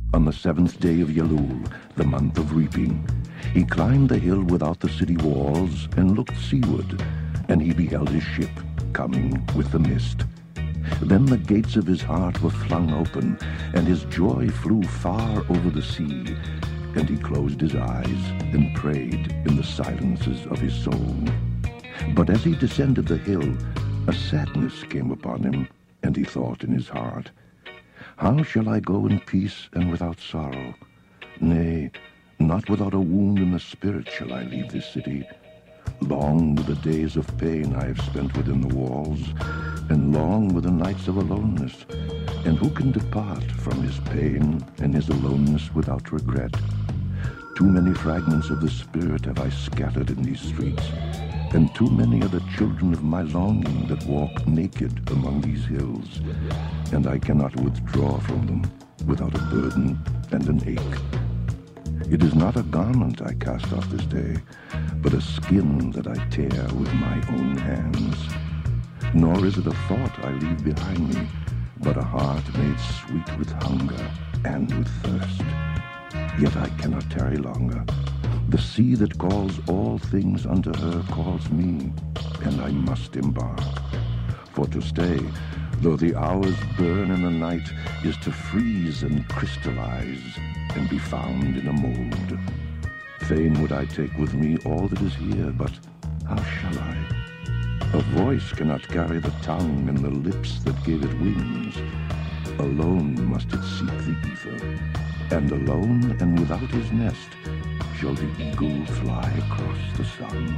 On the 7th day of Elul, the month of reaping, he climbed the hill without the city walls and looked seaward, and he beheld his ship coming with the mist. Then the gates of his heart were flung open, and his joy flew far over the sea, and he closed his eyes and prayed in the silences of his soul. But as he descended the hill, a sadness came upon him, and he thought in his heart, "How shall I go in peace and without sorrow? Nay, not without a wound in the spirit shall I leave this city. Long were the days of pain I have spent within the walls, and long were the nights of aloneness. And who can depart from his pain and his aloneness without regret? Too many fragments of the spirit have I scattered in these streets, and too many are the children of my longing that walk naked among these hills, and I cannot withdraw from them without a burden and an ache. It is not a garment I cast off this day, but a skin that I tear with my own hands. Nor is it a thought I leave behind me, but a heart made sweet with hunger and with thirst. Yet I cannot tarry longer. The sea that calls all things unto her calls me, and I must embark. For to stay, though the hours burn in the night, is to freeze and crystallize and be found in a mold. Fain would I take with me all that is here, but how shall I? A voice cannot carry the tongue and the lips that gave it wings. Alone must it seek the ether, and alone and without his nest shall the eagle fly across the sun.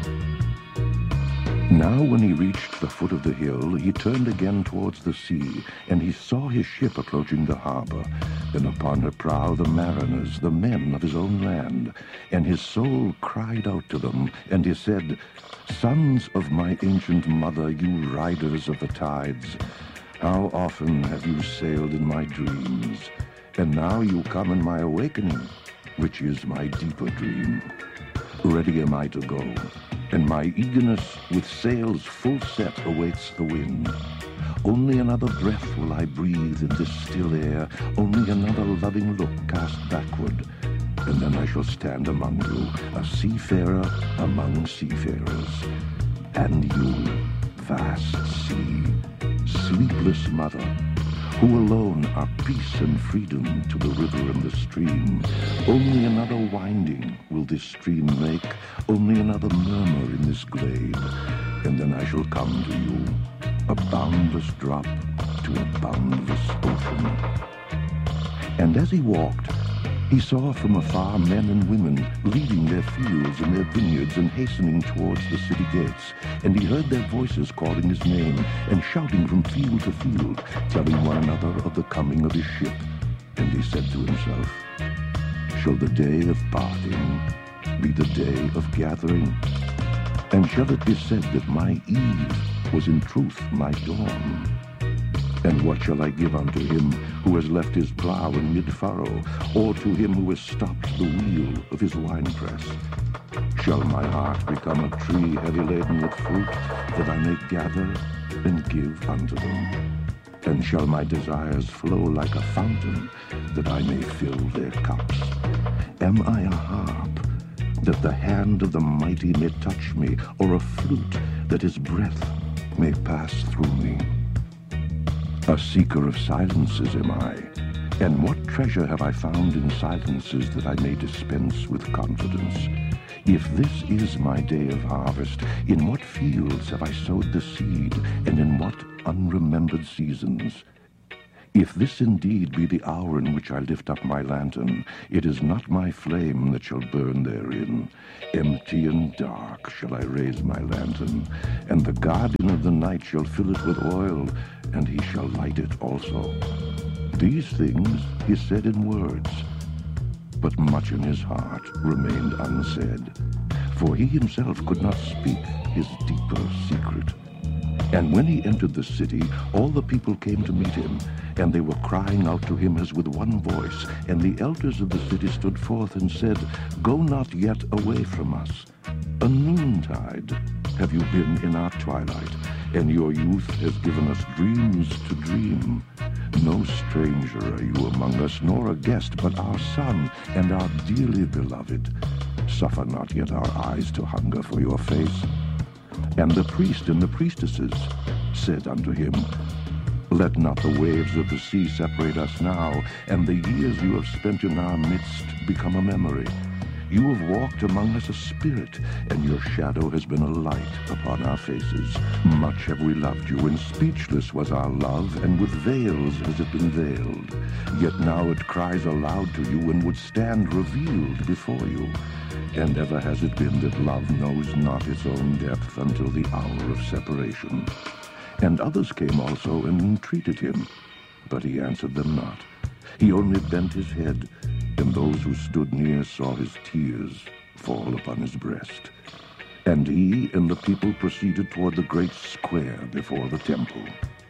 Now when he reached the foot of the hill, he turned again towards the sea, and he saw his ship approaching the harbor, and upon her prow the mariners, the men of his own land. And his soul cried out to them, and he said, "Sons of my ancient mother, you riders of the tides, how often have you sailed in my dreams, and now you come in my awakening, which is my deeper dream. Ready am I to go, and my eagerness with sails full set awaits the wind. Only another breath will I breathe in this still air, only another loving look cast backward, and then I shall stand among you, a seafarer among seafarers. And you, vast sea, sleepless mother, who alone are peace and freedom to the river and the stream. Only another winding will this stream make, only another murmur in this glade, and then I shall come to you, a boundless drop to a boundless ocean." And as he walked, he saw from afar men and women leaving their fields and their vineyards and hastening towards the city gates. And he heard their voices calling his name and shouting from field to field, telling one another of the coming of his ship. And he said to himself, "Shall the day of parting be the day of gathering? And shall it be said that my eve was in truth my dawn? And what shall I give unto him who has left his plough in mid-furrow, or to him who has stopped the wheel of his winepress? Shall my heart become a tree heavy laden with fruit, that I may gather and give unto them? And shall my desires flow like a fountain, that I may fill their cups? Am I a harp, that the hand of the mighty may touch me, or a flute, that his breath may pass through me? A seeker of silences am I, and what treasure have I found in silences that I may dispense with confidence? If this is my day of harvest, in what fields have I sowed the seed, and in what unremembered seasons? If this indeed be the hour in which I lift up my lantern, it is not my flame that shall burn therein. Empty and dark shall I raise my lantern, and the guardian of the night shall fill it with oil, and he shall light it also." These things he said in words, but much in his heart remained unsaid, for he himself could not speak his deeper secret. And when he entered the city, all the people came to meet him, and they were crying out to him as with one voice. And the elders of the city stood forth and said, "Go not yet away from us. A noontide have you been in our twilight, and your youth has given us dreams to dream. No stranger are you among us, nor a guest, but our son, and our dearly beloved. Suffer not yet our eyes to hunger for your face. And the priest and the priestesses said unto him, Let not the waves of the sea separate us now, and the years you have spent in our midst become a memory. You have walked among us a spirit, and your shadow has been a light upon our faces. Much have we loved you, and speechless was our love, and with veils has it been veiled. Yet now it cries aloud to you, and would stand revealed before you. And ever has it been that love knows not its own depth until the hour of separation. And others came also and entreated him, but he answered them not. He only bent his head, and those who stood near saw his tears fall upon his breast. And he and the people proceeded toward the great square before the temple.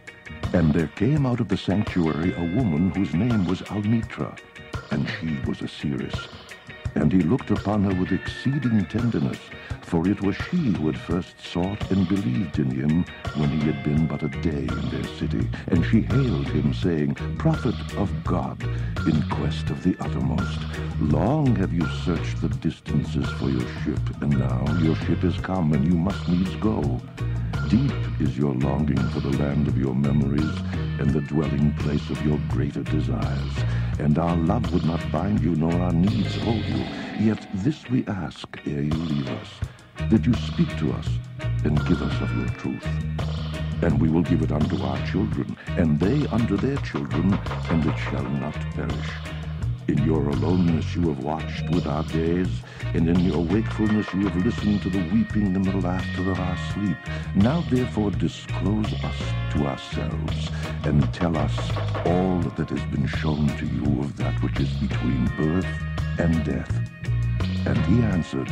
And there came out of the sanctuary a woman whose name was Almitra, and she was a seeress. And he looked upon her with exceeding tenderness, for it was she who had first sought and believed in him when he had been but a day in their city. And she hailed him, saying, Prophet of God, in quest of the uttermost. Long have you searched the distances for your ship, and now your ship is come, and you must needs go. Deep is your longing for the land of your memories, and the dwelling place of your greater desires. And our love would not bind you, nor our needs hold you. Yet this we ask ere you leave us, that you speak to us, and give us of your truth. And we will give it unto our children, and they unto their children, and it shall not perish. In your aloneness you have watched with our days, and in your wakefulness you have listened to the weeping and the laughter of our sleep. Now therefore disclose us to ourselves, and tell us all that has been shown to you of that which is between birth and death. And he answered,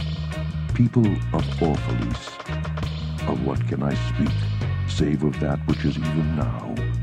People of Orphalese, of what can I speak, save of that which is even now,